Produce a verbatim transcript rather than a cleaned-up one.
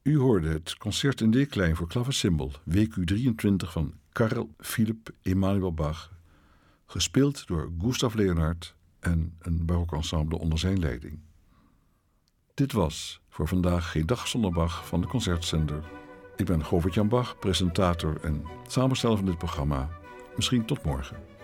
U hoorde het concert in D klein voor klavecimbal, W Q drieëntwintig van Carl Philipp Emanuel Bach, gespeeld door Gustav Leonhardt en een barokensemble onder zijn leiding. Dit was voor vandaag Geen Dag Zonder Bach van de Concertzender. Ik ben Govert-Jan Bach, presentator en samensteller van dit programma. Misschien tot morgen.